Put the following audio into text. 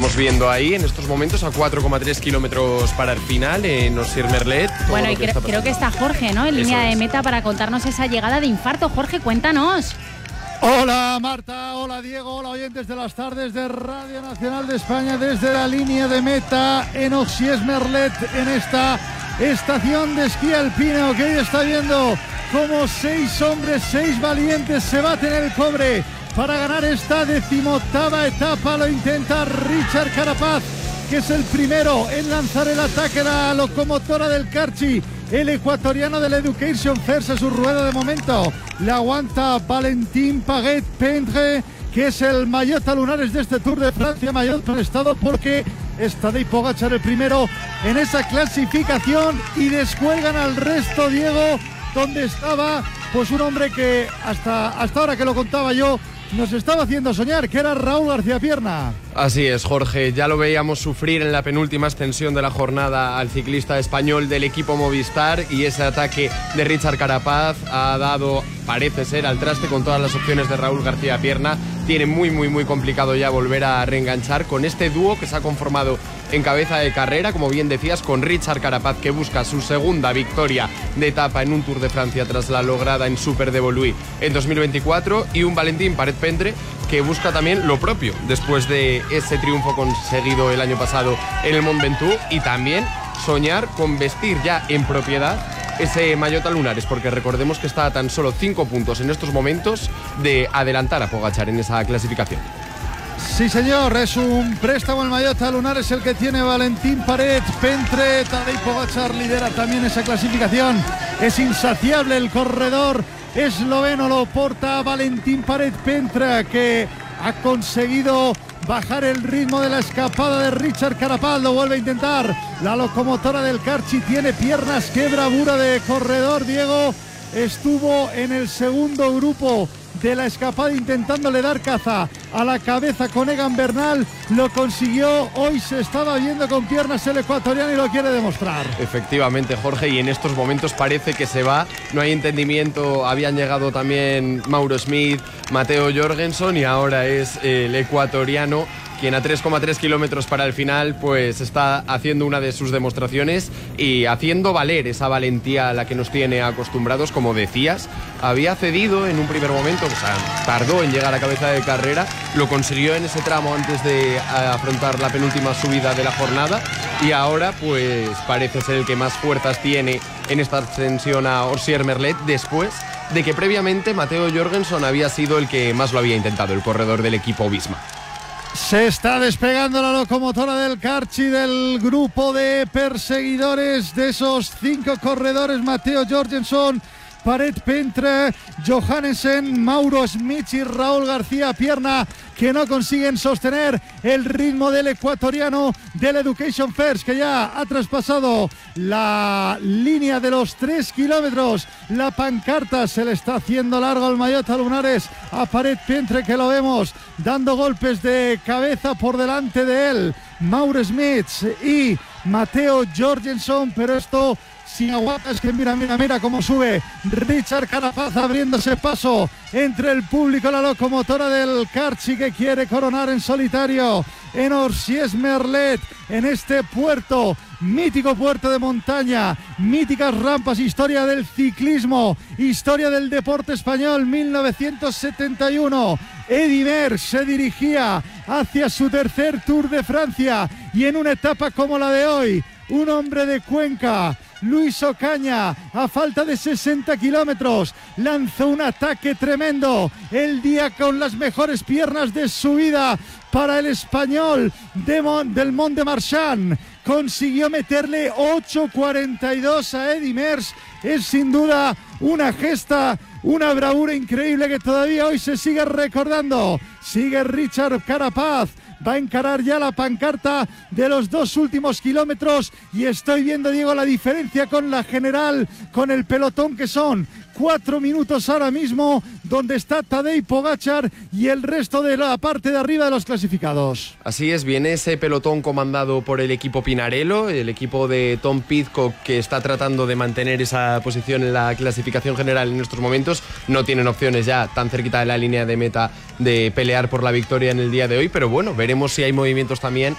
estamos viendo ahí en estos momentos a 4,3 kilómetros para el final en Ossier-Merlet. Bueno, y creo que está Jorge, ¿no? En línea de meta para contarnos esa llegada de infarto. Jorge, cuéntanos. Hola Marta, hola Diego, hola oyentes de las tardes de Radio Nacional de España desde la línea de meta en Ossier-Merlet, en esta estación de esquí alpino que hoy está viendo como 6 hombres, 6 valientes se baten el cobre para ganar esta 18ª etapa. Lo intenta Richard Carapaz, que es el primero en lanzar el ataque a la locomotora del Carchi. El ecuatoriano del Education First a su rueda de momento. Le aguanta Valentin Paget-Peintre, que es el Maillot Lunares de este Tour de Francia. Maillot prestado porque está Tadej Pogačar el primero en esa clasificación y descuelgan al resto, Diego, donde estaba pues un hombre que hasta ahora que lo contaba yo nos estaba haciendo soñar, que era Raúl García Pierna. Así es, Jorge, ya lo veíamos sufrir en la penúltima extensión de la jornada al ciclista español del equipo Movistar, y ese ataque de Richard Carapaz ha dado, parece ser, al traste con todas las opciones de Raúl García Pierna. Tiene muy complicado ya volver a reenganchar con este dúo que se ha conformado en cabeza de carrera, como bien decías, con Richard Carapaz, que busca su segunda victoria de etapa en un Tour de Francia tras la lograda en Super de Voluy en 2024, y un Valentin Paget-Peintre que busca también lo propio después de ese triunfo conseguido el año pasado en el Mont Ventoux, y también soñar con vestir ya en propiedad ese Maillot Lunares, porque recordemos que está a tan solo 5 puntos en estos momentos de adelantar a Pogačar en esa clasificación. Sí, señor, es un préstamo el Maillot Lunares el que tiene Valentin Paget-Peintre. Tadej Pogačar lidera también esa clasificación. Es insaciable el corredor esloveno, lo porta Valentin Paget-Peintre, que ha conseguido bajar el ritmo de la escapada de Richard Carapaz. Lo vuelve a intentar la locomotora del Carchi, tiene piernas, qué bravura de corredor, Diego. Estuvo en el segundo grupo de la escapada intentándole dar caza a la cabeza con Egan Bernal, lo consiguió. Hoy se estaba viendo con piernas el ecuatoriano y lo quiere demostrar. Efectivamente, Jorge, y en estos momentos parece que se va, no hay entendimiento. Habían llegado también Mauro Smith, Matteo Jorgensen, y ahora es el ecuatoriano quien a 3,3 kilómetros para el final pues está haciendo una de sus demostraciones y haciendo valer esa valentía a la que nos tiene acostumbrados. Como decías, había cedido en un primer momento, o sea, tardó en llegar a cabeza de carrera, lo consiguió en ese tramo antes de afrontar la penúltima subida de la jornada, y ahora pues parece ser el que más fuerzas tiene en esta ascensión a Ossier-Merlet, después de que previamente Matteo Jorgensen había sido el que más lo había intentado, el corredor del equipo Visma. Se está despegando la locomotora del Carchi del grupo de perseguidores de esos 5 corredores: Matteo Jorgensen, Paget-Peintre, Johannesen, Mauro Smith y Raúl García Pierna, que no consiguen sostener el ritmo del ecuatoriano del Education First, que ya ha traspasado la línea de los 3 kilómetros. La pancarta se le está haciendo largo al Maillot Lunares, a Paget-Peintre, que lo vemos dando golpes de cabeza por delante de él, Mauro Smith y Matteo Jorgensen, pero esto sin aguantas, que mira cómo sube Richard Carapaz abriéndose paso entre el público. La locomotora del Carchi, que quiere coronar en solitario en Ossier-Merlet, en este puerto, mítico puerto de montaña, míticas rampas, historia del ciclismo, historia del deporte español. 1971, Eddy Merckx se dirigía hacia su tercer Tour de Francia, y en una etapa como la de hoy, un hombre de Cuenca, Luis Ocaña, a falta de 60 kilómetros, lanzó un ataque tremendo el día con las mejores piernas de su vida para el español del Mont de Marsan. Consiguió meterle 8.42 a Eddy Merckx. Es sin duda una gesta, una bravura increíble que todavía hoy se sigue recordando. Sigue Richard Carapaz, va a encarar ya la pancarta de los 2 últimos kilómetros, y estoy viendo, Diego, la diferencia con la general, con el pelotón, que son 4 minutos ahora mismo, donde está Tadej Pogačar y el resto de la parte de arriba de los clasificados. Así es, viene ese pelotón comandado por el equipo Pinarello, el equipo de Tom Pidcock, que está tratando de mantener esa posición en la clasificación general en estos momentos. No tienen opciones ya tan cerquita de la línea de meta de pelear por la victoria en el día de hoy, pero bueno, veremos si hay movimientos también